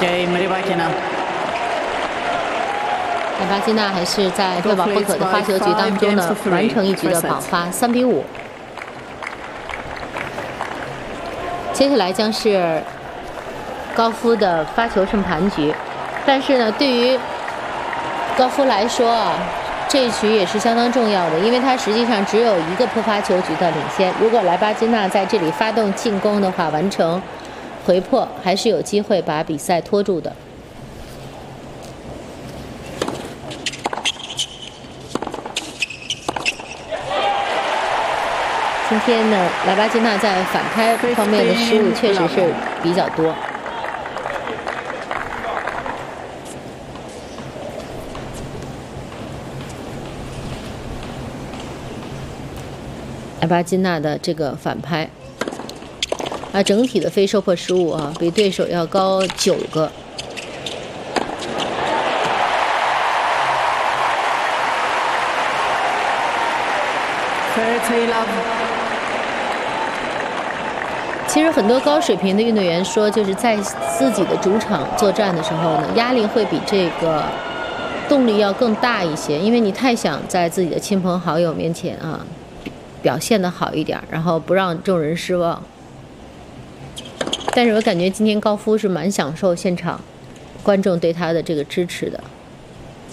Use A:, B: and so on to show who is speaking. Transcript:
A: 莱巴金娜还是在非保不可的发球局当中呢，完成一局的保发，3比5。接下来将是高夫的发球胜盘局，但是呢，对于高夫来说啊，这一局也是相当重要的，因为他实际上只有一个破发球局的领先。如果莱巴金娜在这里发动进攻的话，完成回破，还是有机会把比赛拖住的。今天呢，莱巴金娜在反拍方面的失误确实是比较多。莱巴金娜的这个反拍，整体的非收破失误啊，比对手要高9个。其实很多高水平的运动员说，就是在自己的主场作战的时候呢，压力会比这个动力要更大一些，因为你太想在自己的亲朋好友面前啊表现得好一点，然后不让众人失望。但是我感觉今天高夫是蛮享受现场观众对他的这个支持的。